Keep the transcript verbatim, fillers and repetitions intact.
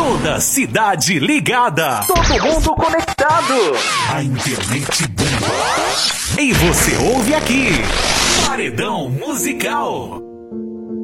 Toda cidade ligada. Todo mundo conectado. A internet bomba. E você ouve aqui. Paredão Musical.